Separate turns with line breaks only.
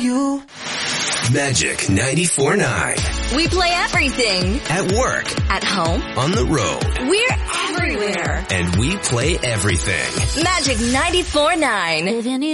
you.
Magic 94.9.
We play everything.
At work.
At home.
On the road.
We're everywhere.
And we play everything.
Magic 94.9.